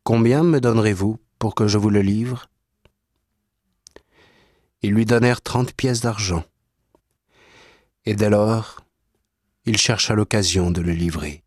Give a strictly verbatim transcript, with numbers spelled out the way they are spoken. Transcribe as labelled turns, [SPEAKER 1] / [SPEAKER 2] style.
[SPEAKER 1] Combien me donnerez-vous pour que je vous le livre ?» Ils lui donnèrent trente pièces d'argent. Et dès lors, il chercha l'occasion de le livrer.